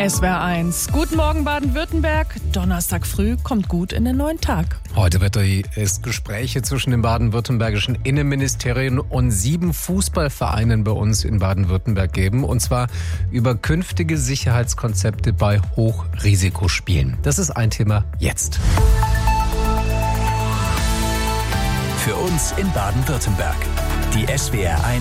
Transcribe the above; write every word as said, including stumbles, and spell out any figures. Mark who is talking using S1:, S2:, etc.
S1: S W R eins. Guten Morgen Baden-Württemberg. Donnerstag früh kommt gut in den neuen Tag.
S2: Heute wird es Gespräche zwischen dem baden-württembergischen Innenministerium und sieben Fußballvereinen bei uns in Baden-Württemberg geben. Und zwar über künftige Sicherheitskonzepte bei Hochrisikospielen. Das ist ein Thema jetzt.
S3: Für uns in Baden-Württemberg. Die S W R eins